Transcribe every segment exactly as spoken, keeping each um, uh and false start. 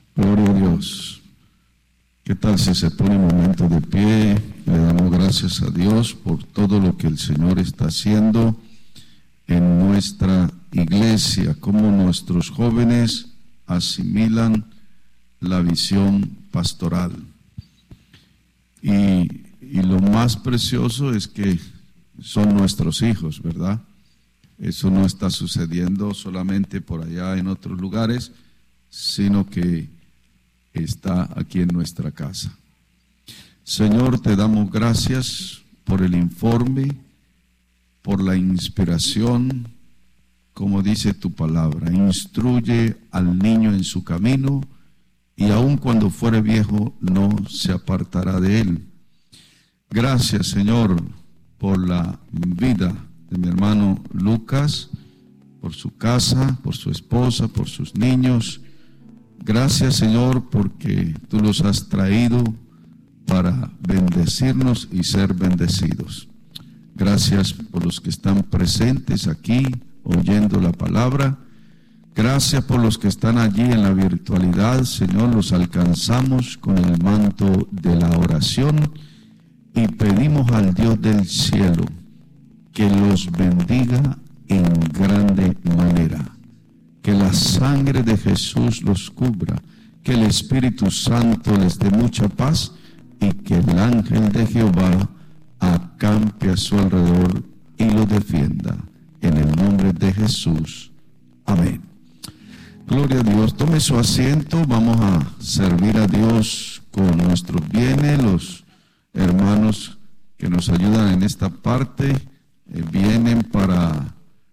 Gloria a Dios. ¿Qué tal si se pone un momento de pie? Le damos gracias a Dios por todo lo que el Señor está haciendo en nuestra iglesia, cómo nuestros jóvenes asimilan la visión pastoral. Y, y lo más precioso es que son nuestros hijos, ¿verdad? Eso no está sucediendo solamente por allá en otros lugares, sino que está aquí en nuestra casa. Señor, te damos gracias por el informe, por la inspiración, como dice tu palabra. Instruye al niño en su camino, y aun cuando fuere viejo no se apartará de él. Gracias, Señor, por la vida de mi hermano Lucas, por su casa, por su esposa, por sus niños. Gracias, Señor, porque tú los has traído para bendecirnos y ser bendecidos. Gracias por los que están presentes aquí, oyendo la palabra. Gracias por los que están allí en la virtualidad, Señor. Los alcanzamos con el manto de la oración y pedimos al Dios del cielo que los bendiga en grande manera. Que la sangre de Jesús los cubra, que el Espíritu Santo les dé mucha paz y que el ángel de Jehová acampe a su alrededor y lo defienda. En el nombre de Jesús. Amén. Gloria a Dios. Tome su asiento. Vamos a servir a Dios con nuestros bienes. Los hermanos que nos ayudan en esta parte eh, vienen para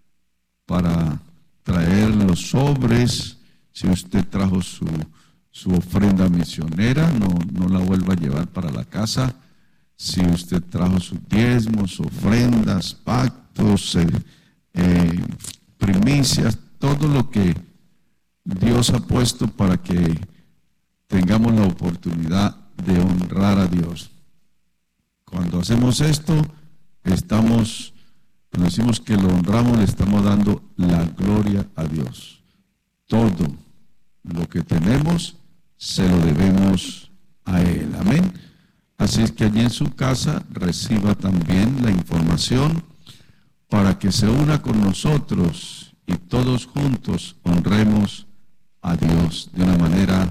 para traer los sobres. Si usted trajo su, su ofrenda misionera, no, no la vuelva a llevar para la casa. Si usted trajo sus diezmos, ofrendas, pactos, eh, eh, primicias, todo lo que Dios ha puesto para que tengamos la oportunidad de honrar a Dios. Cuando hacemos esto, estamos... Cuando decimos que lo honramos, le estamos dando la gloria a Dios. Todo lo que tenemos se lo debemos a Él. Amén. Así es que allí en su casa reciba también la información para que se una con nosotros y todos juntos honremos a Dios de una manera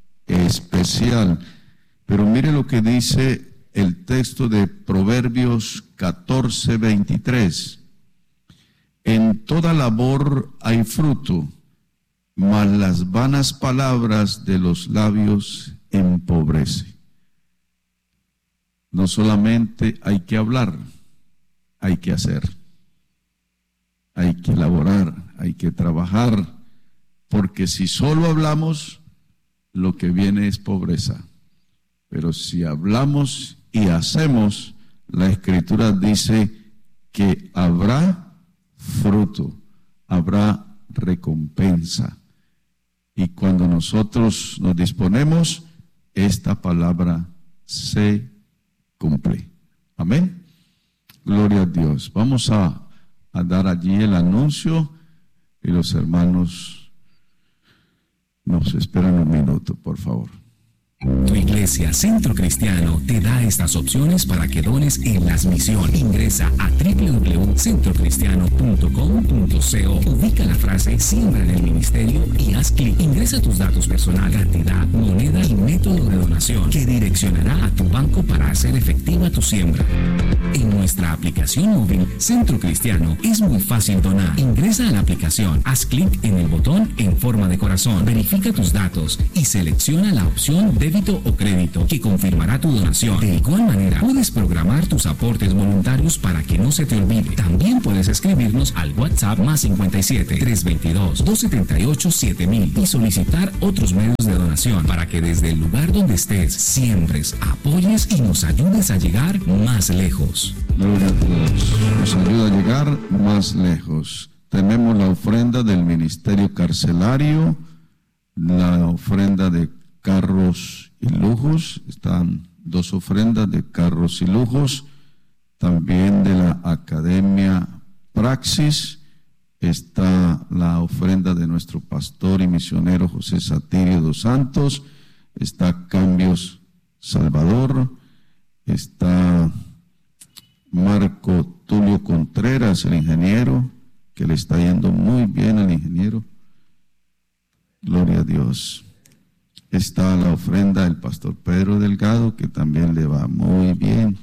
especial. Pero mire lo que dice el texto de Proverbios catorce, veintitrés. En toda labor hay fruto, mas las vanas palabras de los labios empobrece. No solamente hay que hablar, hay que hacer. Hay que elaborar, hay que trabajar, porque si solo hablamos, lo que viene es pobreza. Pero si hablamos y hacemos, la Escritura dice que habrá fruto, habrá recompensa. Y cuando nosotros nos disponemos, esta palabra se cumple. Amén. Gloria a Dios. Vamos a, a dar allí el anuncio y los hermanos nos esperan un minuto, por favor. Tu iglesia Centro Cristiano te da estas opciones para que dones en las misiones. Ingresa a doble u doble u doble u punto centro cristiano punto com punto co. Ubica la frase Siembra en el Ministerio y haz clic. Ingresa tus datos personales, cantidad, moneda y método de donación que direccionará a tu banco para hacer efectiva tu siembra. En nuestra aplicación móvil Centro Cristiano es muy fácil donar. Ingresa a la aplicación, haz clic en el botón en forma de corazón, verifica tus datos y selecciona la opción de débito o crédito que confirmará tu donación. De igual manera, puedes programar tus aportes voluntarios para que no se te olvide. También puedes escribirnos al WhatsApp más cincuenta y siete, trescientos veintidós, doscientos setenta y ocho, siete mil y solicitar otros medios de donación para que desde el lugar donde estés siembres, apoyes y nos ayudes a llegar más lejos. Gloria a Dios. Nos ayuda a llegar más lejos. Tenemos la ofrenda del ministerio carcelario, la ofrenda de carros y lujos, están dos ofrendas de carros y lujos, también de la Academia Praxis está la ofrenda de nuestro pastor y misionero José Satirio dos Santos, está Cambios Salvador, está Marco Tulio Contreras, el ingeniero, que le está yendo muy bien al ingeniero. Gloria a Dios. Está la ofrenda del pastor Pedro Delgado, que también le va muy bien.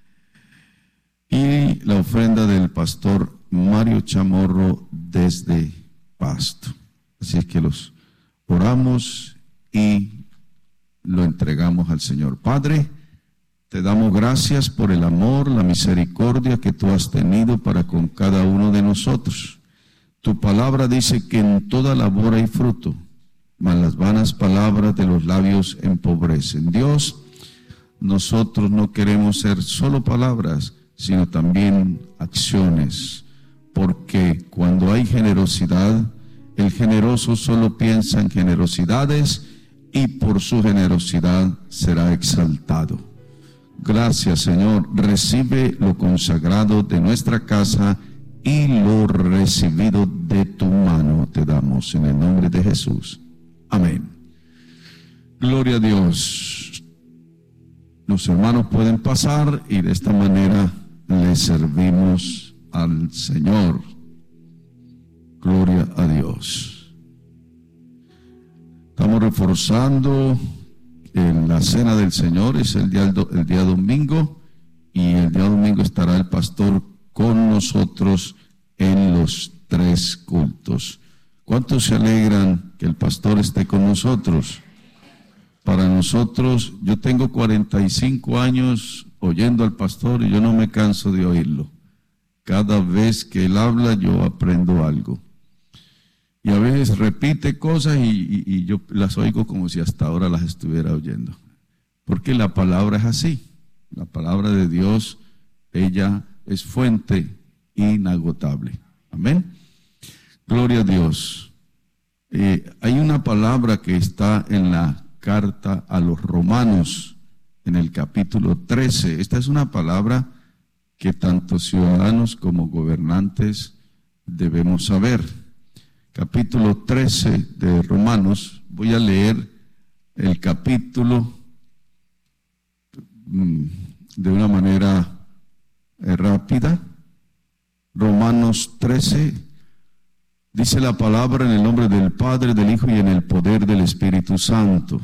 Y la ofrenda del pastor Mario Chamorro desde Pasto. Así es que los oramos y lo entregamos al Señor. Padre, te damos gracias por el amor, la misericordia que tú has tenido para con cada uno de nosotros. Tu palabra dice que en toda labor hay fruto, mas las vanas palabras de los labios empobrecen. Dios, nosotros no queremos ser solo palabras, sino también acciones, porque cuando hay generosidad, el generoso solo piensa en generosidades y por su generosidad será exaltado. Gracias, Señor. Recibe lo consagrado de nuestra casa y lo recibido de tu mano te damos en el nombre de Jesús. Amén. Gloria a Dios. Los hermanos pueden pasar y de esta manera le servimos al Señor. Gloria a Dios. Estamos reforzando en la cena del Señor, es el día, el día domingo, y el día domingo estará el pastor con nosotros en los tres cultos. ¿Cuántos se alegran que el pastor esté con nosotros? Para nosotros, yo tengo cuarenta y cinco años oyendo al pastor y yo no me canso de oírlo. Cada vez que él habla yo aprendo algo. Y a veces repite cosas y, y, y yo las oigo como si hasta ahora las estuviera oyendo. Porque la palabra es así. La palabra de Dios, ella es fuente inagotable. Amén. Gloria a Dios. Eh, hay una palabra que está en la carta a los Romanos, en el capítulo trece. Esta es una palabra que tanto ciudadanos como gobernantes debemos saber. Capítulo trece de Romanos, voy a leer el capítulo de una manera rápida. Romanos trece, dice la palabra en el nombre del Padre, del Hijo y en el poder del Espíritu Santo.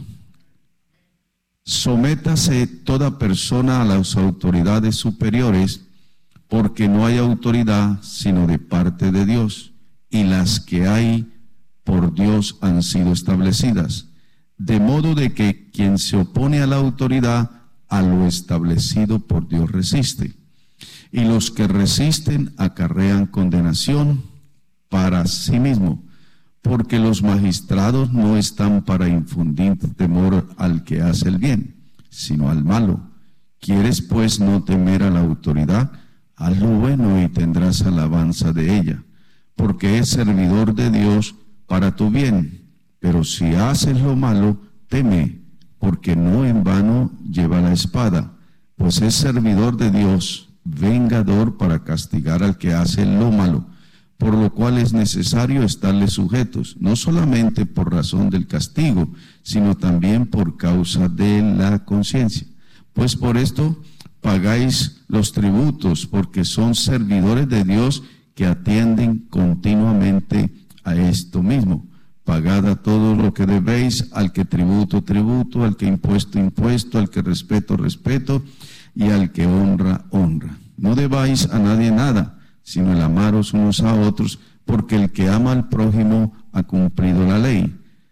Sométase toda persona a las autoridades superiores, porque no hay autoridad sino de parte de Dios, y las que hay por Dios han sido establecidas. De modo de que quien se opone a la autoridad, a lo establecido por Dios resiste. Y los que resisten acarrean condenación para sí mismo, porque los magistrados no están para infundir temor al que hace el bien, sino al malo. ¿Quieres pues no temer a la autoridad? Haz lo bueno y tendrás alabanza de ella, porque es servidor de Dios para tu bien. Pero si haces lo malo, teme, porque no en vano lleva la espada, pues es servidor de Dios, vengador para castigar al que hace lo malo, por lo cual es necesario estarle sujetos, no solamente por razón del castigo, sino también por causa de la conciencia. Pues por esto pagáis los tributos, porque son servidores de Dios que atienden continuamente a esto mismo. Pagad a todo lo que debéis, al que tributo, tributo, al que impuesto, impuesto, al que respeto, respeto, y al que honra, honra. No debáis a nadie nada, sino el amaros unos a otros, porque el que ama al prójimo ha cumplido la ley.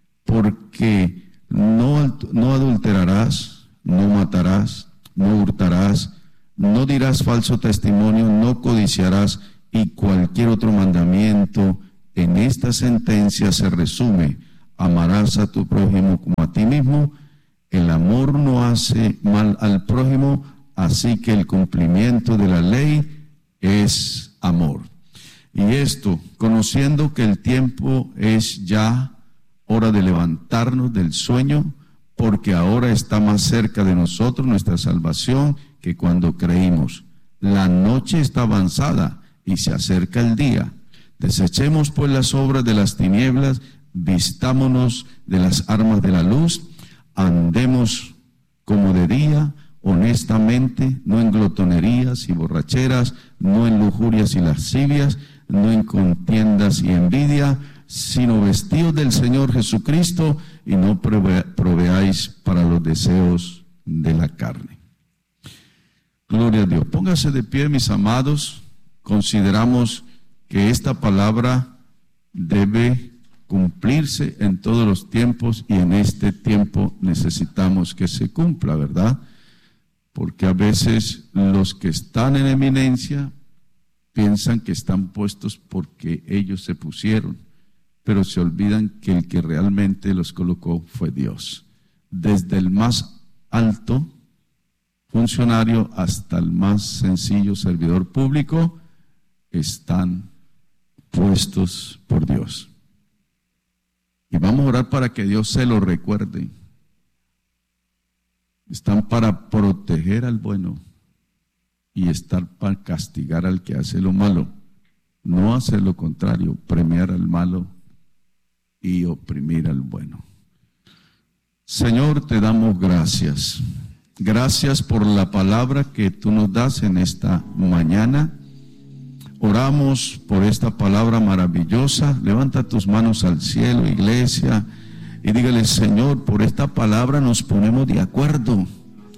Porque no, no adulterarás, no matarás, no hurtarás, no dirás falso testimonio, no codiciarás, y cualquier otro mandamiento en esta sentencia se resume: amarás a tu prójimo como a ti mismo. El amor no hace mal al prójimo, así que el cumplimiento de la ley es amor. Y esto, conociendo que el tiempo es ya hora de levantarnos del sueño, porque ahora está más cerca de nosotros nuestra salvación que cuando creímos. La noche está avanzada y se acerca el día. Desechemos pues las obras de las tinieblas, vistámonos de las armas de la luz, andemos como de día, honestamente, no en glotonerías y borracheras, no en lujurias y lascivias, no en contiendas y envidia, sino vestidos del Señor Jesucristo y no prove- proveáis para los deseos de la carne. Gloria a Dios. Póngase de pie, mis amados. Consideramos que esta palabra debe cumplirse en todos los tiempos y en este tiempo necesitamos que se cumpla, ¿verdad? Porque a veces los que están en eminencia piensan que están puestos porque ellos se pusieron, pero se olvidan que el que realmente los colocó fue Dios. Desde el más alto funcionario hasta el más sencillo servidor público están puestos por Dios. Y vamos a orar para que Dios se lo recuerde. Están para proteger al bueno y estar para castigar al que hace lo malo. No hacer lo contrario, premiar al malo y oprimir al bueno. Señor, te damos gracias. Gracias por la palabra que tú nos das en esta mañana. Oramos por esta palabra maravillosa. Levanta tus manos al cielo, iglesia, y dígale: Señor, por esta palabra nos ponemos de acuerdo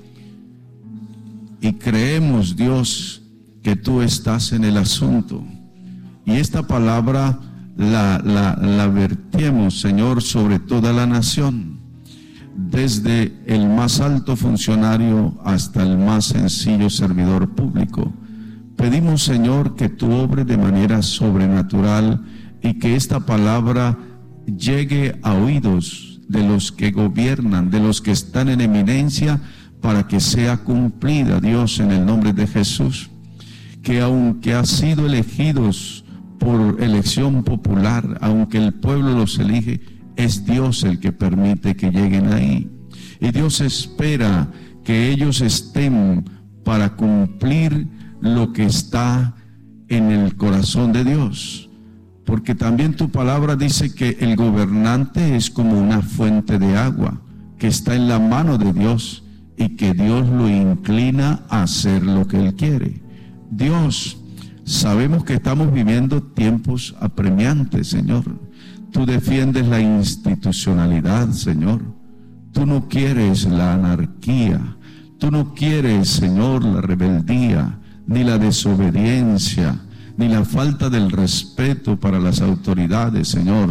y creemos, Dios, que tú estás en el asunto. Y esta palabra la, la, la vertimos, Señor, sobre toda la nación, desde el más alto funcionario hasta el más sencillo servidor público. Pedimos, Señor, que tú obres de manera sobrenatural y que esta palabra llegue a oídos de los que gobiernan, de los que están en eminencia, para que sea cumplida, Dios, en el nombre de Jesús. Que aunque han sido elegidos por elección popular, aunque el pueblo los elige, es Dios el que permite que lleguen ahí. Y Dios espera que ellos estén para cumplir lo que está en el corazón de Dios, porque también tu palabra dice que el gobernante es como una fuente de agua que está en la mano de Dios y que Dios lo inclina a hacer lo que Él quiere. Dios, sabemos que estamos viviendo tiempos apremiantes, Señor. Tú defiendes la institucionalidad, Señor. Tú no quieres la anarquía. Tú no quieres, Señor, la rebeldía, ni la desobediencia, ni la falta del respeto para las autoridades, Señor.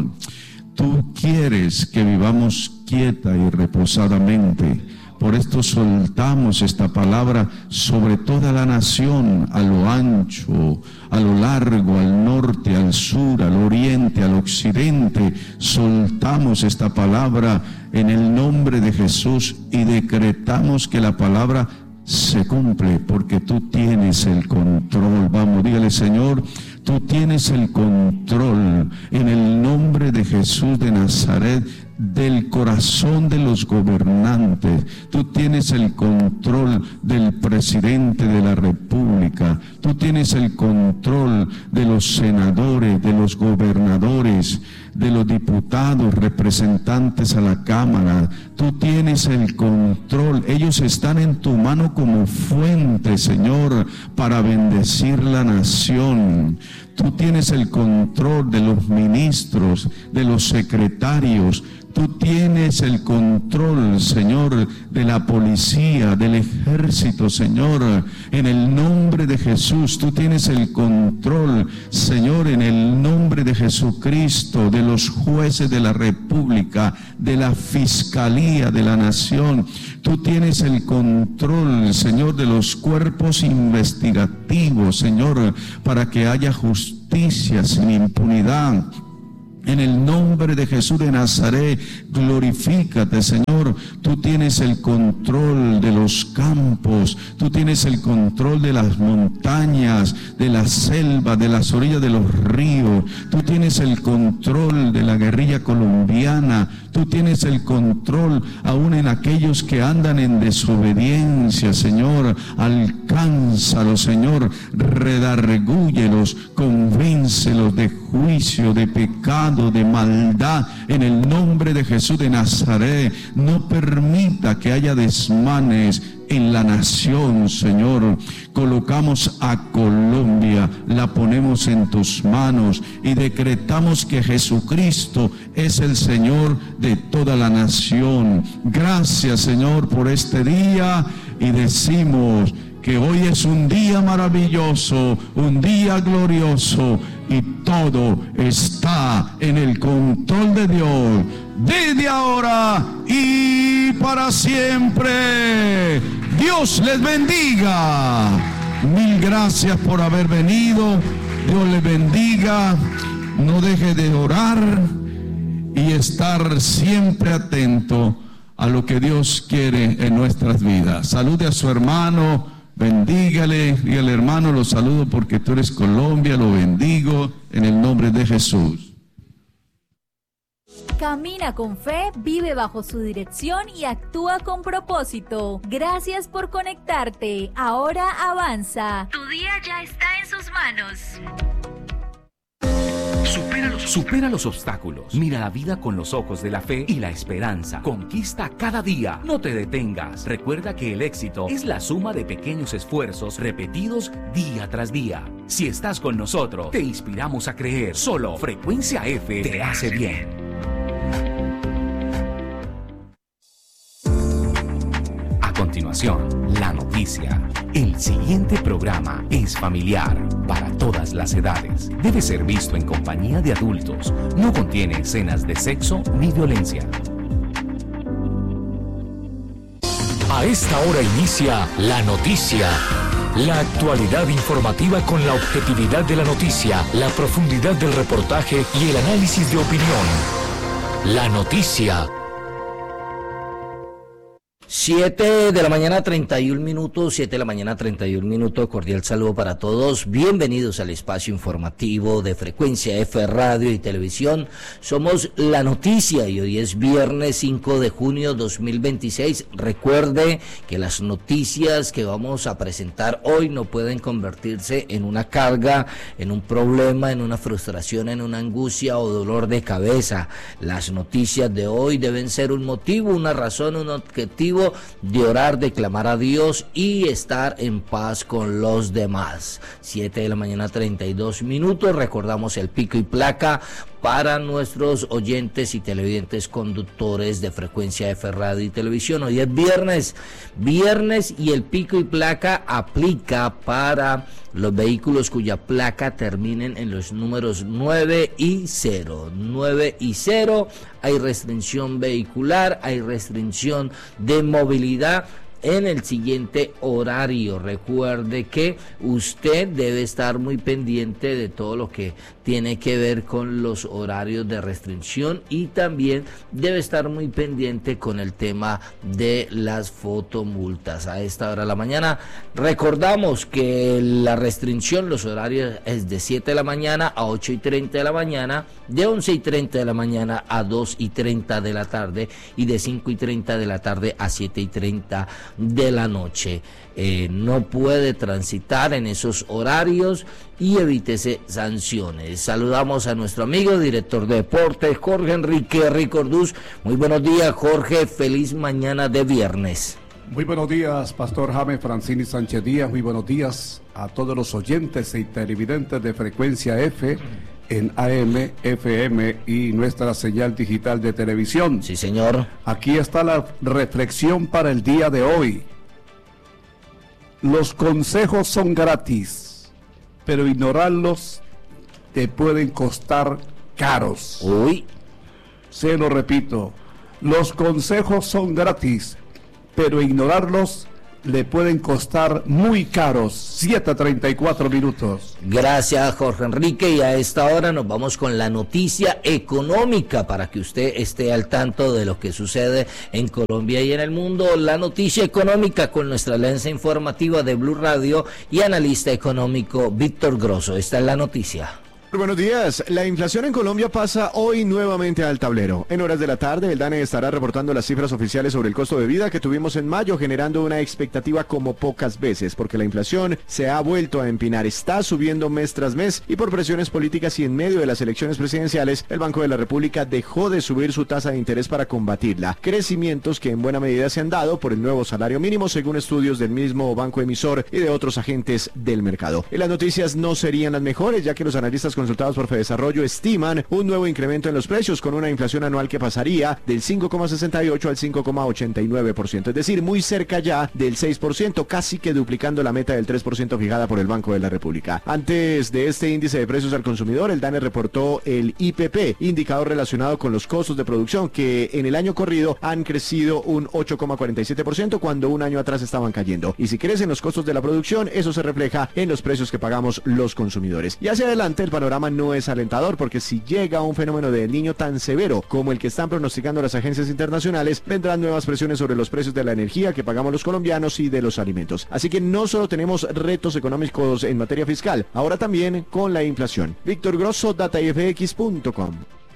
Tú quieres que vivamos quieta y reposadamente. Por esto soltamos esta palabra sobre toda la nación, a lo ancho, a lo largo, al norte, al sur, al oriente, al occidente. Soltamos esta palabra en el nombre de Jesús y decretamos que la palabra se cumple, porque tú tienes el control. Vamos, dígale: Señor, tú tienes el control en el nombre de Jesús de Nazaret del corazón de los gobernantes. Tú tienes el control del presidente de la República. Tú tienes el control de los senadores, de los gobernadores, de los diputados, representantes a la Cámara. Tú tienes el control. Ellos están en tu mano como fuente, Señor, para bendecir la nación. Tú tienes el control de los ministros, de los secretarios. Tú tienes el control, Señor, de la policía, del ejército, Señor. En el nombre de Jesús, tú tienes el control, Señor, en el nombre de Jesucristo, de los jueces de la República, de la Fiscalía de la Nación. Tú tienes el control, Señor, de los cuerpos investigativos, Señor, para que haya justicia sin impunidad. En el nombre de Jesús de Nazaret, glorifícate, Señor. Tú tienes el control de los campos, tú tienes el control de las montañas, de la selva, de las orillas de los ríos. Tú tienes el control de la guerrilla colombiana. Tú Tú tienes el control aún en aquellos que andan en desobediencia, Señor. Alcánzalos, Señor, redargúyelos, convéncelos de juicio, de pecado, de maldad, en el nombre de Jesús de Nazaret. No permita que haya desmanes en la nación, Señor. Colocamos a Colombia, la ponemos en tus manos y decretamos que Jesucristo es el Señor de toda la nación. Gracias, Señor, por este día, y decimos que hoy es un día maravilloso, un día glorioso, y todo está en el control de Dios, desde ahora y para siempre. Dios les bendiga. Mil gracias por haber venido. Dios les bendiga. No deje de orar y estar siempre atento a lo que Dios quiere en nuestras vidas. Salude a su hermano. Bendígale, dígale: hermano, lo saludo porque tú eres Colombia, lo bendigo en el nombre de Jesús. Camina con fe, vive bajo su dirección y actúa con propósito. Gracias por conectarte. Ahora avanza. Tu día ya está en sus manos. Supera los, supera los obstáculos. Mira la vida con los ojos de la fe y la esperanza. Conquista cada día. No te detengas. Recuerda que el éxito es la suma de pequeños esfuerzos repetidos día tras día. Si estás con nosotros, te inspiramos a creer. Solo Frecuencia F te hace bien. A continuación, la noticia. El siguiente programa es familiar para todas las edades. Debe ser visto en compañía de adultos. No contiene escenas de sexo ni violencia. A esta hora inicia La Noticia. La actualidad informativa con la objetividad de la noticia, la profundidad del reportaje y el análisis de opinión. La Noticia. Siete de la mañana, treinta y un minutos, siete de la mañana, treinta y un minutos, cordial saludo para todos, bienvenidos al espacio informativo de Frecuencia F Radio y Televisión. Somos La Noticia y hoy es viernes cinco de junio dos mil veintiséis. Recuerde que las noticias que vamos a presentar hoy no pueden convertirse en una carga, en un problema, en una frustración, en una angustia o dolor de cabeza. Las noticias de hoy deben ser un motivo, una razón, un objetivo de orar, de clamar a Dios y estar en paz con los demás. Siete de la mañana, treinta y dos minutos. Recordamos el pico y placa para nuestros oyentes y televidentes conductores de Frecuencia F Radio y Televisión. Hoy es viernes, viernes y el pico y placa aplica para los vehículos cuya placa terminen en los números nueve y cero. nueve y cero, hay restricción vehicular, hay restricción de movilidad en el siguiente horario. Recuerde que usted debe estar muy pendiente de todo lo que tiene que ver con los horarios de restricción y también debe estar muy pendiente con el tema de las fotomultas. A esta hora de la mañana recordamos que la restricción, los horarios es de siete de la mañana a ocho y treinta de la mañana, de once y treinta de la mañana a dos y treinta de la tarde y de cinco y treinta de la tarde a siete y treinta de la noche. Eh, no puede transitar en esos horarios y evítese sanciones. Saludamos a nuestro amigo director de deportes, Jorge Enrique Ricordús. Muy buenos días, Jorge, feliz mañana de viernes. Muy buenos días, Pastor James Francini Sánchez Díaz. Muy buenos días a todos los oyentes y televidentes de Frecuencia F en A M, F M y nuestra señal digital de televisión. Sí, señor. Aquí está la reflexión para el día de hoy. Los consejos son gratis, pero ignorarlos te pueden costar caros. Uy. Se lo repito, los consejos son gratis, pero ignorarlos le pueden costar muy caros. Siete a treinta y cuatro minutos. Gracias, Jorge Enrique, y a esta hora nos vamos con la noticia económica para que usted esté al tanto de lo que sucede en Colombia y en el mundo. La noticia económica con nuestra alianza informativa de Blue Radio y analista económico Víctor Grosso. Esta es la noticia. Buenos días. La inflación en Colombia pasa hoy nuevamente al tablero. En horas de la tarde, el DANE estará reportando las cifras oficiales sobre el costo de vida que tuvimos en mayo, generando una expectativa como pocas veces, porque la inflación se ha vuelto a empinar, está subiendo mes tras mes y por presiones políticas y en medio de las elecciones presidenciales, el Banco de la República dejó de subir su tasa de interés para combatirla. Crecimientos que en buena medida se han dado por el nuevo salario mínimo, según estudios del mismo banco emisor y de otros agentes del mercado. Y las noticias no serían las mejores, ya que los analistas consultados por Fedesarrollo estiman un nuevo incremento en los precios con una inflación anual que pasaría del cinco coma sesenta y ocho al cinco coma ochenta y nueve por ciento, es decir, muy cerca ya del seis por ciento, casi que duplicando la meta del tres por ciento fijada por el Banco de la República. Antes de este índice de precios al consumidor, el DANE reportó el I P P, indicador relacionado con los costos de producción, que en el año corrido han crecido un ocho coma cuarenta y siete por ciento cuando un año atrás estaban cayendo. Y si crecen los costos de la producción, eso se refleja en los precios que pagamos los consumidores. Y hacia adelante el panorama no es alentador, porque si llega un fenómeno de El Niño tan severo como el que están pronosticando las agencias internacionales, vendrán nuevas presiones sobre los precios de la energía que pagamos los colombianos y de los alimentos. Así que no solo tenemos retos económicos en materia fiscal, ahora también con la inflación. Víctor Grosso, data I F X punto com.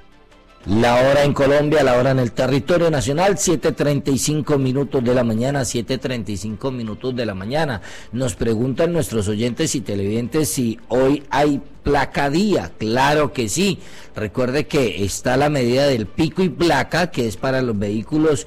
La hora en Colombia, la hora en el territorio nacional, siete treinta y cinco minutos de la mañana, siete treinta y cinco minutos de la mañana. Nos preguntan nuestros oyentes y televidentes si hoy hay placadía. Claro que sí. Recuerde que está la medida del pico y placa, que es para los vehículos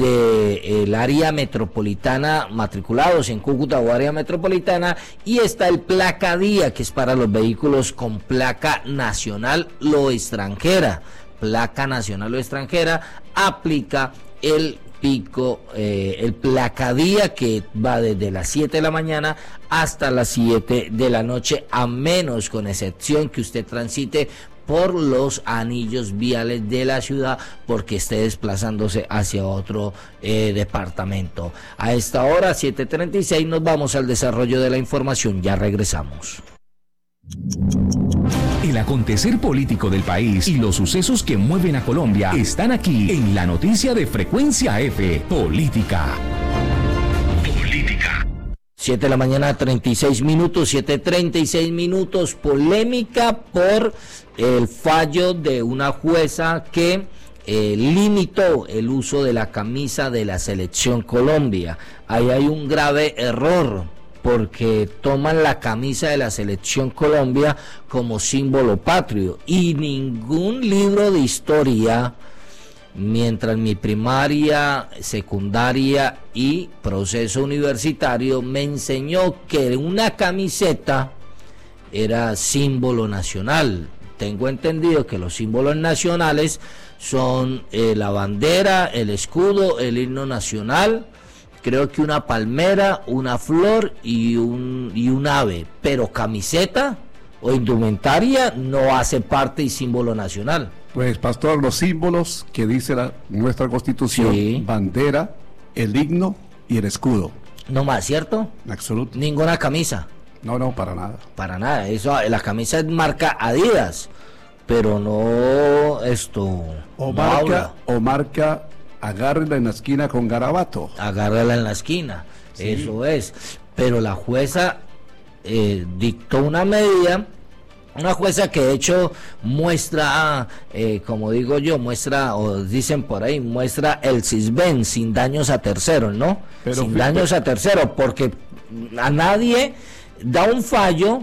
del área metropolitana matriculados en Cúcuta o área metropolitana, y está el placadía, que es para los vehículos con placa nacional o extranjera. Placa nacional o extranjera, aplica el pico, eh, el placadía, que va desde las siete de la mañana hasta las siete de la noche, a menos, con excepción, que usted transite por los anillos viales de la ciudad porque esté desplazándose hacia otro eh, departamento. A esta hora, siete treinta y seis, nos vamos al desarrollo de la información. Ya regresamos. El acontecer político del país y los sucesos que mueven a Colombia están aquí en la noticia de Frecuencia F, Política. Política. siete de la mañana, treinta y seis minutos, siete treinta y seis minutos, polémica por el fallo de una jueza que eh, limitó el uso de la camisa de la Selección Colombia. Ahí hay un grave error, porque toman la camisa de la Selección Colombia como símbolo patrio, y ningún libro de historia, mientras mi primaria, secundaria y proceso universitario, me enseñó que una camiseta era símbolo nacional. Tengo entendido que los símbolos nacionales son eh, la bandera, el escudo, el himno nacional, creo que una palmera, una flor y un, y un ave, pero camiseta o indumentaria no hace parte y símbolo nacional. Pues, pastor, los símbolos que dice la, nuestra Constitución, sí. Bandera, el himno y el escudo. No más, ¿cierto? Absoluto. Ninguna camisa. No, no, para nada. Para nada, eso, la camisa es marca Adidas, pero no esto. O no marca, habla. o marca, agárrela en la esquina con garabato. Agárrala en la esquina, sí. Eso es. Pero la jueza eh, dictó una medida, una jueza que de hecho muestra, eh, como digo yo, muestra, o dicen por ahí, muestra el cisben sin daños a terceros, ¿no? Pero sin fíjate. daños a terceros, porque a nadie da un fallo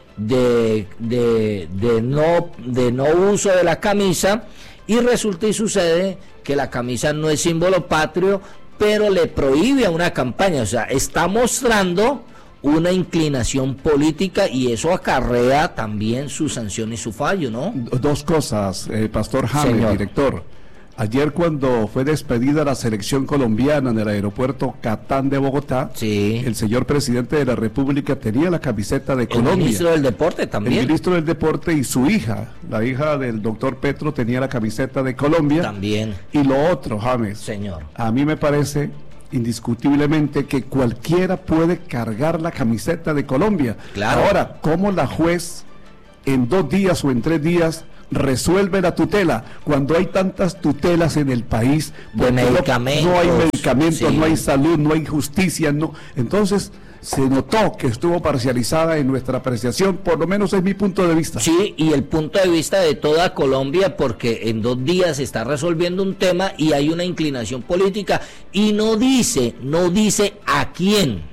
de, de, de, no, de no uso de la camisa, y resulta y sucede que la camisa no es símbolo patrio, pero le prohíbe a una campaña. O sea, está mostrando una inclinación política, y eso acarrea también su sanción y su fallo, ¿no? Dos cosas, eh, Pastor James, director. Ayer, cuando fue despedida la selección colombiana en el aeropuerto Catán de Bogotá, sí. El señor presidente de la República tenía la camiseta de Colombia. El ministro del Deporte también. El ministro del Deporte y su hija, la hija del doctor Petro, tenía la camiseta de Colombia. También. Y lo otro, James, señor, a mí me parece indiscutiblemente que cualquiera puede cargar la camiseta de Colombia. Claro. Ahora, ¿cómo la juez en dos días o en tres días resuelve la tutela cuando hay tantas tutelas en el país? De medicamentos. No hay medicamentos, sí. no hay salud, no hay justicia, no. Entonces, se notó que estuvo parcializada en nuestra apreciación, por lo menos es mi punto de vista. Sí, y el punto de vista de toda Colombia, porque en dos días se está resolviendo un tema y hay una inclinación política, y no dice, no dice a quién,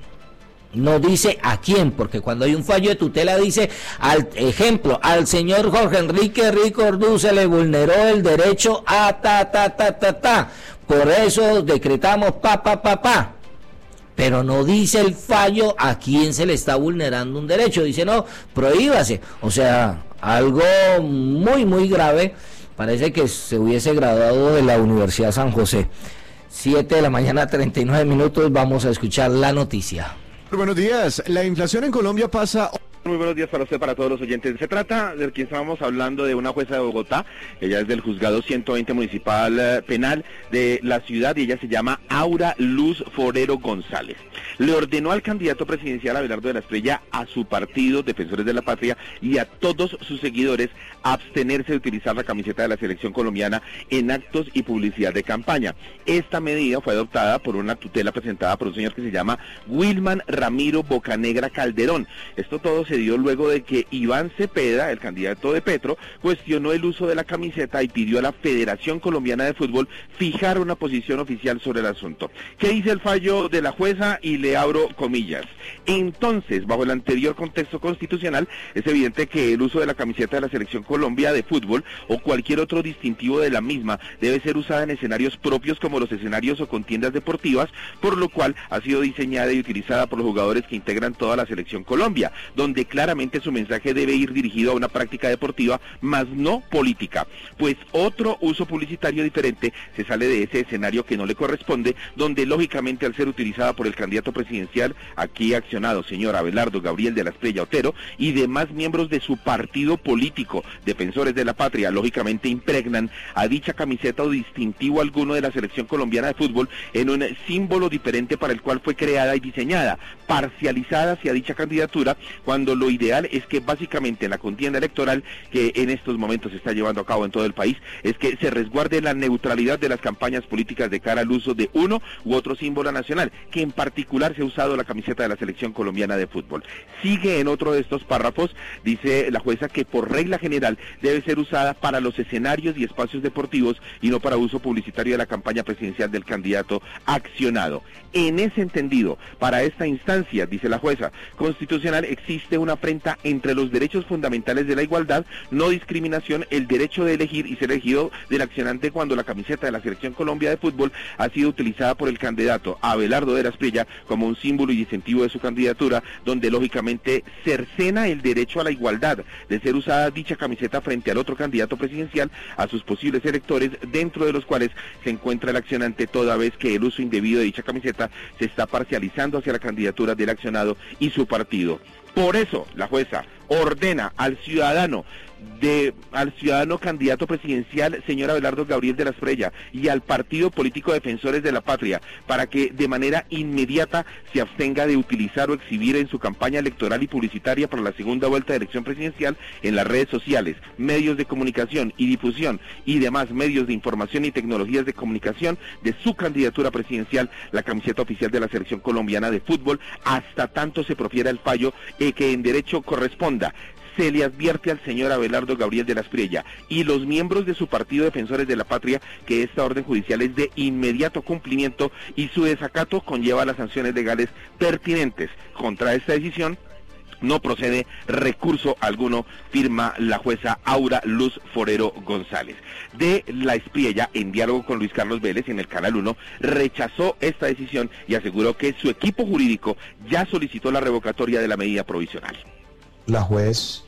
no dice a quién, porque cuando hay un fallo de tutela dice, al ejemplo, al señor Jorge Enrique Rico Ordú se le vulneró el derecho a ta, ta, ta, ta, ta, por eso decretamos pa, pa, pa, pa. Pero no dice el fallo a quién se le está vulnerando un derecho, dice no, prohíbase, o sea, algo muy muy grave, parece que se hubiese graduado de la Universidad San José. siete de la mañana, treinta y nueve minutos, vamos a escuchar la noticia. Buenos días, la inflación en Colombia pasa... Muy buenos días para usted, para todos los oyentes. Se trata de quien estábamos hablando, de una jueza de Bogotá. Ella es del juzgado ciento veinte municipal eh, penal de la ciudad y ella se llama Aura Luz Forero González. Le ordenó al candidato presidencial Abelardo de la Espriella, a su partido Defensores de la Patria y a todos sus seguidores abstenerse de utilizar la camiseta de la selección colombiana en actos y publicidad de campaña. Esta medida fue adoptada por una tutela presentada por un señor que se llama Wilman Ramiro Bocanegra Calderón. Esto todo se dio luego de que Iván Cepeda, el candidato de Petro, cuestionó el uso de la camiseta y pidió a la Federación Colombiana de Fútbol fijar una posición oficial sobre el asunto. ¿Qué dice el fallo de la jueza? Y le abro comillas. Entonces, bajo el anterior contexto constitucional, es evidente que el uso de la camiseta de la Selección Colombia de Fútbol o cualquier otro distintivo de la misma debe ser usada en escenarios propios como los escenarios o contiendas deportivas, por lo cual ha sido diseñada y utilizada por los jugadores que integran toda la Selección Colombia, donde claramente su mensaje debe ir dirigido a una práctica deportiva, más no política, pues otro uso publicitario diferente se sale de ese escenario que no le corresponde, donde lógicamente al ser utilizada por el candidato presidencial, aquí accionado señor Abelardo Gabriel de la Espriella Otero, y demás miembros de su partido político, Defensores de la Patria, lógicamente impregnan a dicha camiseta o distintivo alguno de la Selección Colombiana de Fútbol en un símbolo diferente para el cual fue creada y diseñada, parcializada hacia dicha candidatura, cuando lo ideal es que básicamente en la contienda electoral que en estos momentos se está llevando a cabo en todo el país, es que se resguarde la neutralidad de las campañas políticas de cara al uso de uno u otro símbolo nacional, que en particular se ha usado la camiseta de la Selección Colombiana de Fútbol. Sigue en otro de estos párrafos, dice la jueza que por regla general debe ser usada para los escenarios y espacios deportivos y no para uso publicitario de la campaña presidencial del candidato accionado. En ese entendido, para esta instancia, dice la jueza constitucional, existe una afrenta entre los derechos fundamentales de la igualdad, no discriminación, el derecho de elegir y ser elegido del accionante cuando la camiseta de la Selección Colombia de Fútbol ha sido utilizada por el candidato Abelardo de la Espriella como un símbolo y incentivo de su candidatura, donde lógicamente cercena el derecho a la igualdad de ser usada dicha camiseta frente al otro candidato presidencial, a sus posibles electores, dentro de los cuales se encuentra el accionante, toda vez que el uso indebido de dicha camiseta se está parcializando hacia la candidatura del accionado y su partido. Por eso, la jueza ordena al ciudadano de al ciudadano candidato presidencial, señor Abelardo Gabriel de la Espriella, y al partido político Defensores de la Patria, para que de manera inmediata se abstenga de utilizar o exhibir en su campaña electoral y publicitaria para la segunda vuelta de elección presidencial en las redes sociales, medios de comunicación y difusión y demás medios de información y tecnologías de comunicación de su candidatura presidencial, la camiseta oficial de la Selección Colombiana de Fútbol, hasta tanto se profiera el fallo eh, que en derecho corresponda. Se le advierte al señor Abelardo Gabriel de la Espriella y los miembros de su partido Defensores de la Patria que esta orden judicial es de inmediato cumplimiento y su desacato conlleva las sanciones legales pertinentes. Contra esta decisión no procede recurso alguno, firma la jueza Aura Luz Forero González. De la Espriella, en diálogo con Luis Carlos Vélez en el Canal uno, rechazó esta decisión y aseguró que su equipo jurídico ya solicitó la revocatoria de la medida provisional. La juez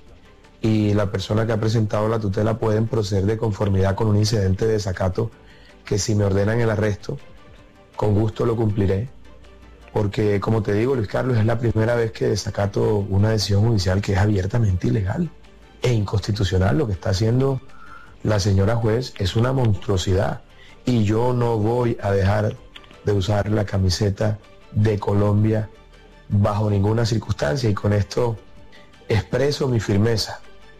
y la persona que ha presentado la tutela pueden proceder de conformidad con un incidente de desacato que, si me ordenan el arresto, con gusto lo cumpliré, porque, como te digo, Luis Carlos, es la primera vez que desacato una decisión judicial que es abiertamente ilegal e inconstitucional. Lo que está haciendo la señora juez es una monstruosidad y yo no voy a dejar de usar la camiseta de Colombia bajo ninguna circunstancia, y con esto expreso mi firmeza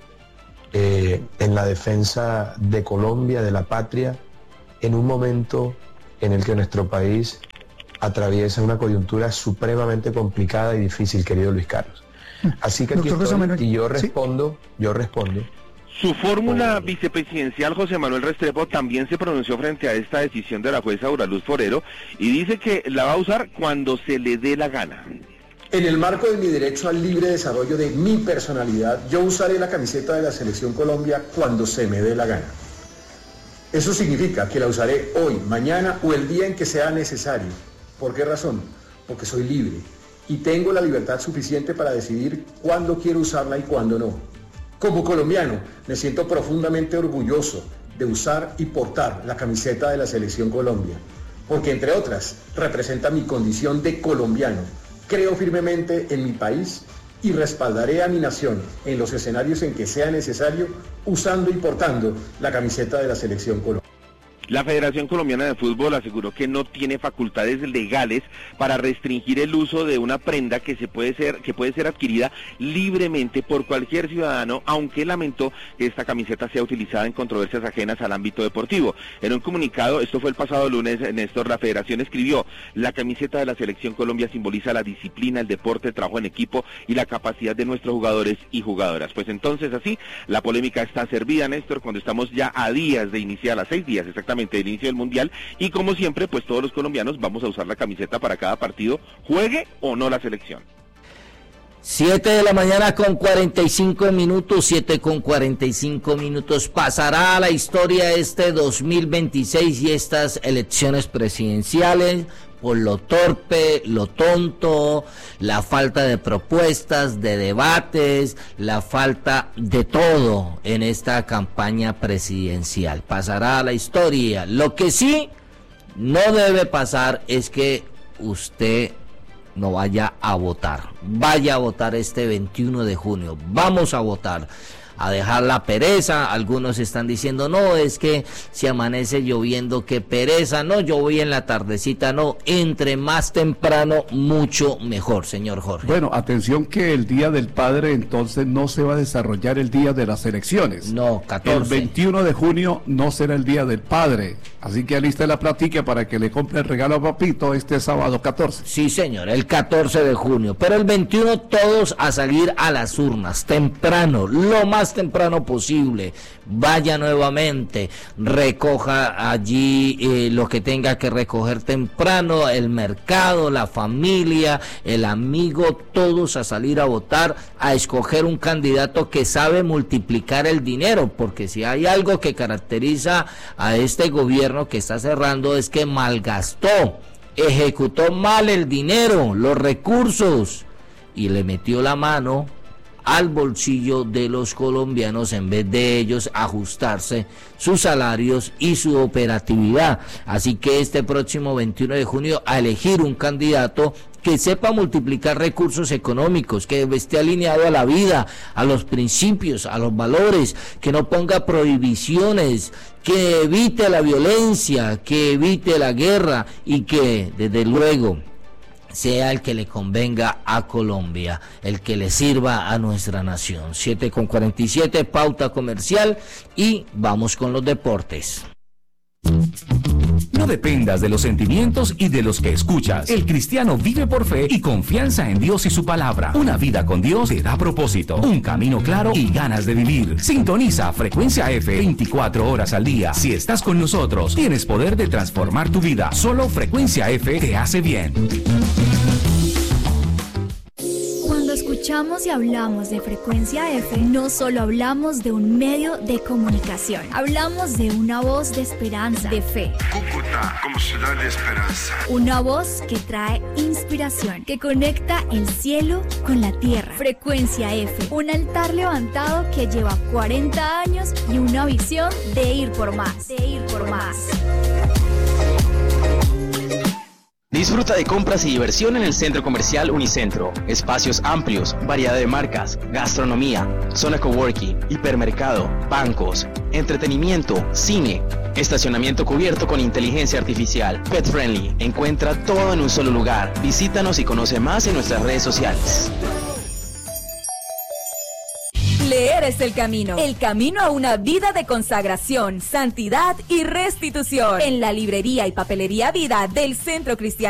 eh, en la defensa de Colombia, de la patria, en un momento en el que nuestro país atraviesa una coyuntura supremamente complicada y difícil, querido Luis Carlos. Así que aquí estoy, y yo respondo, ¿sí? yo respondo. Su fórmula oh. vicepresidencial, José Manuel Restrepo, también se pronunció frente a esta decisión de la jueza Auraluz Forero y dice que la va a usar cuando se le dé la gana. En el marco de mi derecho al libre desarrollo de mi personalidad, yo usaré la camiseta de la Selección Colombia cuando se me dé la gana. Eso significa que la usaré hoy, mañana o el día en que sea necesario. ¿Por qué razón? Porque soy libre y tengo la libertad suficiente para decidir cuándo quiero usarla y cuándo no. Como colombiano, me siento profundamente orgulloso de usar y portar la camiseta de la Selección Colombia, porque entre otras, representa mi condición de colombiano. Creo firmemente en mi país y respaldaré a mi nación en los escenarios en que sea necesario, usando y portando la camiseta de la Selección Colombia. La Federación Colombiana de Fútbol aseguró que no tiene facultades legales para restringir el uso de una prenda que se puede ser que puede ser adquirida libremente por cualquier ciudadano, aunque lamentó que esta camiseta sea utilizada en controversias ajenas al ámbito deportivo. En un comunicado, esto fue el pasado lunes, Néstor, la Federación escribió: la camiseta de la Selección Colombia simboliza la disciplina, el deporte, el trabajo en equipo y la capacidad de nuestros jugadores y jugadoras. Pues entonces así, la polémica está servida, Néstor, cuando estamos ya a días de iniciar, a seis días exactamente del inicio del Mundial, y como siempre, pues todos los colombianos vamos a usar la camiseta para cada partido, juegue o no la selección. siete de la mañana con cuarenta y cinco minutos, siete con cuarenta y cinco minutos. Pasará a la historia este dos mil veintiséis y estas elecciones presidenciales por lo torpe, lo tonto, la falta de propuestas, de debates, la falta de todo en esta campaña presidencial. Pasará a la historia. Lo que sí no debe pasar es que usted no vaya a votar. Vaya a votar este veintiuno de junio. Vamos a votar. A dejar la pereza. Algunos están diciendo, no, es que si amanece lloviendo, qué pereza. No, yo voy en la tardecita. No, entre más temprano, mucho mejor, señor Jorge. Bueno, atención que el Día del Padre entonces no se va a desarrollar el día de las elecciones. No, catorce. El veintiuno de junio no será el Día del Padre. Así que alista la plática para que le compre el regalo a papito este sábado catorce. Sí, señor, el catorce de junio. Pero el veintiuno todos a salir a las urnas, temprano, lo más temprano posible. Vaya nuevamente, recoja allí eh, lo que tenga que recoger temprano, el mercado, la familia, el amigo, todos a salir a votar, a escoger un candidato que sabe multiplicar el dinero, porque si hay algo que caracteriza a este gobierno que está cerrando es que malgastó, ejecutó mal el dinero, los recursos, y le metió la mano al bolsillo de los colombianos en vez de ellos ajustarse sus salarios y su operatividad. Así que este próximo veintiuno de junio a elegir un candidato que sepa multiplicar recursos económicos, que esté alineado a la vida, a los principios, a los valores, que no ponga prohibiciones, que evite la violencia, que evite la guerra y que desde luego sea el que le convenga a Colombia, el que le sirva a nuestra nación. siete con cuarenta y siete, pauta comercial, y vamos con los deportes. No dependas de los sentimientos y de los que escuchas. El cristiano vive por fe y confianza en Dios y su palabra. Una vida con Dios te da propósito, un camino claro y ganas de vivir. Sintoniza Frecuencia F veinticuatro horas al día. Si estás con nosotros, tienes poder de transformar tu vida. Solo Frecuencia F te hace bien. Cuando escuchamos y hablamos de Frecuencia F, no solo hablamos de un medio de comunicación, hablamos de una voz de esperanza, de fe. Cúcuta, como ciudad de esperanza. Una voz que trae inspiración, que conecta el cielo con la tierra. Frecuencia F, un altar levantado que lleva cuarenta años y una visión de ir por más, de ir por más. Disfruta de compras y diversión en el Centro Comercial Unicentro. Espacios amplios, variedad de marcas, gastronomía, zona coworking, hipermercado, bancos, entretenimiento, cine, estacionamiento cubierto con inteligencia artificial, pet friendly. Encuentra todo en un solo lugar. Visítanos y conoce más en nuestras redes sociales. Leer es el camino, el camino a una vida de consagración, santidad y restitución. En la librería y papelería Vida del Centro Cristiano